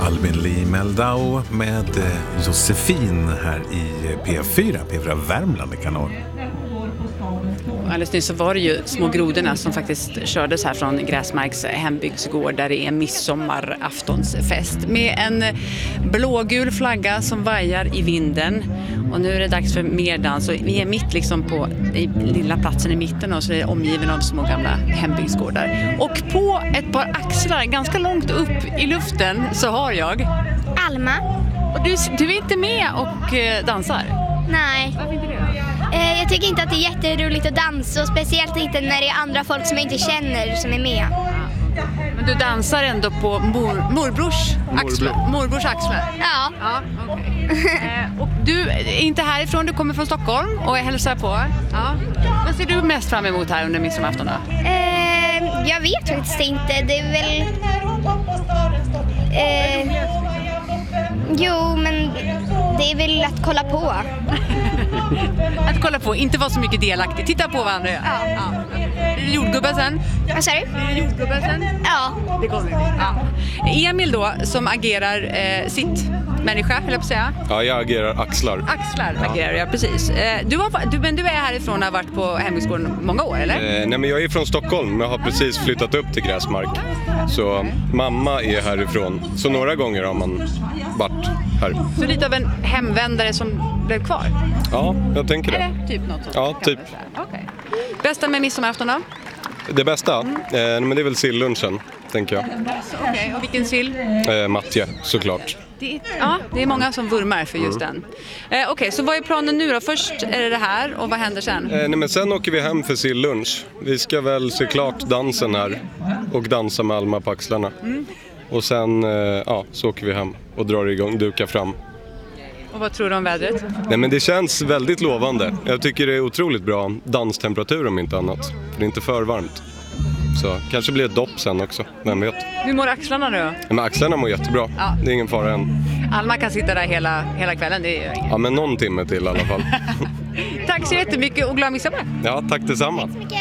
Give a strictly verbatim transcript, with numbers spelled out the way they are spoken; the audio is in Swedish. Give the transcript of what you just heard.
Albin Lee Meldau med Josefin här i P fyra, P fyra Värmland kanal. Alldeles nyss så var det ju Små grodorna som faktiskt kördes här från Gräsmarks hembygdsgård där det är midsommaraftonsfest med en blågul flagga som vajar i vinden. Och nu är det dags för mer dans och vi är mitt liksom på i lilla platsen i mitten och så är det omgiven av små gamla hembygdsgårdar. Och på ett par axlar ganska långt upp i luften så har jag Alma. Och du, du är inte med och dansar? Nej. Varför inte det? Eh, jag tycker inte att det är jätteroligt att dansa och speciellt inte när det är andra folk som jag inte känner som är med. Men du dansar ändå på mor, morbrors, axlar, morbrors axlar? Ja. Ja, okay. eh, och du är inte härifrån, du kommer från Stockholm och hälsar på. Ja. Vad ser du mest fram emot här under midsommarafton då? Eh, jag vet faktiskt inte, det är väl... Eh, jo, men det är väl att kolla på. Att kolla på, inte vara så mycket delaktig. Titta på varandra. Ja. Ja. Är det jordgubben sen? Vad sa du? Är det jordgubben sen? Ja. Det kommer. Ja. Emil då, som agerar eh, sitt människa, höll jag på att säga. Ja, jag agerar axlar. Axlar ja. agerar jag, precis. Eh, du, har, du, men du är härifrån och har varit på hembygdsgården många år, eller? Eh, nej, men jag är från Stockholm, men jag har precis flyttat upp till Gräsmark. Så mamma är härifrån. Så några gånger har man varit här. Så lite av en hemvändare som blev kvar? Ja, jag tänker det. Eller typ något sånt? Ja, typ. Okay. Bästa med midsommarafton då? Det bästa? Mm. Eh, men det är väl sillunchen, tänker jag. Okej, okay. Och vilken sill? Eh, Matje, såklart. Det är, ja, det är många som vurmar för just mm. den. Eh, Okej, okay, så vad är planen nu då? Först är det det här och vad händer sen? Eh, nej, men sen åker vi hem för sillunch. Vi ska väl se klart dansen här och dansa med Alma på axlarna. Mm. Och sen eh, ja, så åker vi hem och drar igång, dukar fram. Och vad tror du om vädret? Nej, men det känns väldigt lovande. Jag tycker det är otroligt bra danstemperatur om inte annat. För det är inte för varmt. Så kanske blir ett dopp sen också, vem vet. Hur mår axlarna nu då? Ja, men axlarna mår jättebra, ja. Det är ingen fara än. Alma kan sitta där hela, hela kvällen, det är ja, men någon timme till i alla fall. Tack så jättemycket och glad midsommar. Ja, tack detsamma. Tack så mycket.